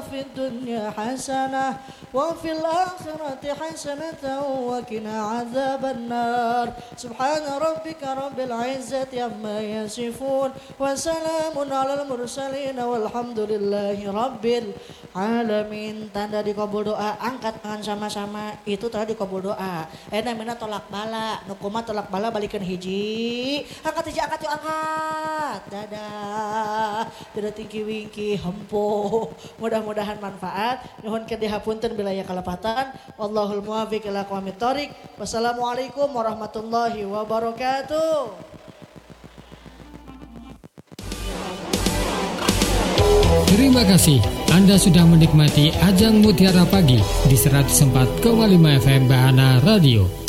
fid dunya hasanah wa fil akhirati hasanatan wa qina adzabannar. Subhana rabbika rabbil izzati amma yasifun wa salamun alal mursalin walhamdulillahi rabbil alamin. Tanda dikabul doa, angkat tangan sama-sama, itu tanda dikabul doa. Namina tolak bala, nukuma tolak bala balikeun hiji. Angkat hiji, angkat yuk, angkat. Dadah. Tidak tinggi-wingki, hempo. Mudah-mudahan manfaat. Nuhun keun dihapunten bila aya kalepatan. Wallahul muwaffiq ila aqwamit thoriq. Wassalamualaikum warahmatullahi wabarakatuh. Terima kasih Anda sudah menikmati Ajang Mutiara Pagi di 104,5 FM Bahana Radio.